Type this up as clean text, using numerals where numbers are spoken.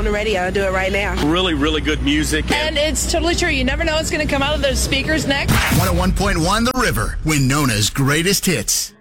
the radio. I'll do it right now. Really, really good music. And it's totally true. You never know what's going to come out of those speakers next. 101.1 The River, Winona's greatest hits.